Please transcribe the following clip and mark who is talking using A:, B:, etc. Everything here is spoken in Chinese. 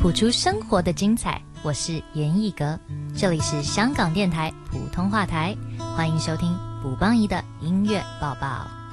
A: 谱出生活的精彩。我是严艺格，这里是香港电台普通话台，欢迎收听卜邦仪的音乐报报。